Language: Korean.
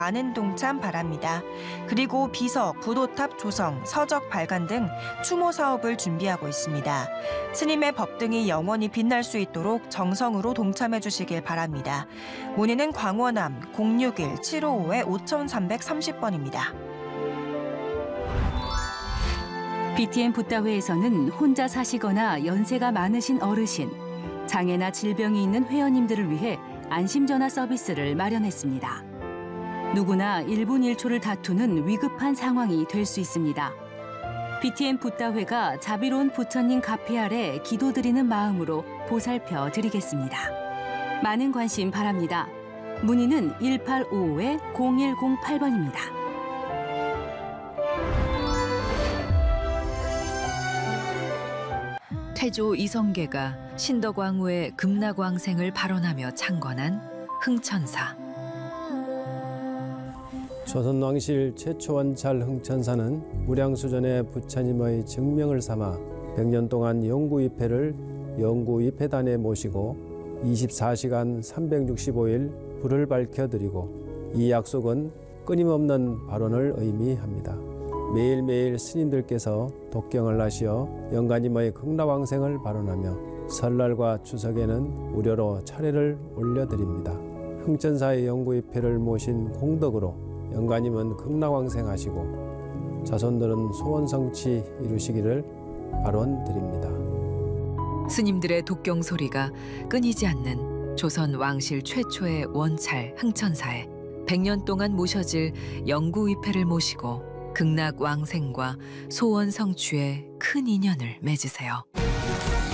많은 동참 바랍니다. 그리고 비석, 부도탑 조성, 서적 발간 등 추모 사업을 준비하고 있습니다. 스님의 법등이 영원히 빛날 수 있도록 정성으로 동참해 주시길 바랍니다. 문의는 광원암 061-755-5330번입니다. BTN 붓다회에서는 혼자 사시거나 연세가 많으신 어르신, 장애나 질병이 있는 회원님들을 위해 안심전화 서비스를 마련했습니다. 누구나 1분 1초를 다투는 위급한 상황이 될 수 있습니다. BTN 붓다회가 자비로운 부처님 가피 아래 기도드리는 마음으로 보살펴 드리겠습니다. 많은 관심 바랍니다. 문의는 1855-0108번입니다. 태조 이성계가 신덕왕후의 극락왕생을 발언하며 창건한 흥천사. 조선왕실 최초 원찰 흥천사는 무량수전의 부처님의 증명을 삼아 100년 동안 영구위패를 영구위패단에 모시고 24시간 365일 불을 밝혀드리고 이 약속은 끊임없는 발언을 의미합니다. 매일매일 스님들께서 독경을 하시어 영가님의 극락왕생을 발언하며 설날과 추석에는 무료로 차례를 올려드립니다. 흥천사의 영구위패를 모신 공덕으로 영가님은 극락왕생하시고 자손들은 소원성취 이루시기를 발언드립니다. 스님들의 독경 소리가 끊이지 않는 조선 왕실 최초의 원찰 흥천사에 100년 동안 모셔질 영구위패를 모시고 극락왕생과 소원 성취에 큰 인연을 맺으세요.